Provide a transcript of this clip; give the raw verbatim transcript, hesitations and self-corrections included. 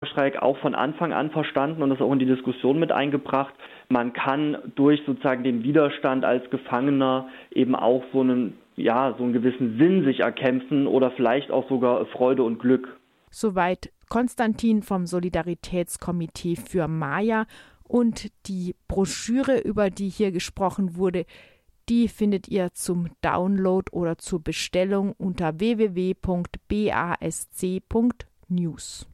Hungerstreik auch von Anfang an verstanden und das auch in die Diskussion mit eingebracht. Man kann durch sozusagen den Widerstand als Gefangener eben auch so einen, ja, so einen gewissen Sinn sich erkämpfen oder vielleicht auch sogar Freude und Glück. Soweit Konstantin vom Solidaritätskomitee für Maya. Und die Broschüre, über die hier gesprochen wurde, die findet ihr zum Download oder zur Bestellung unter w w w punkt b a s c punkt news.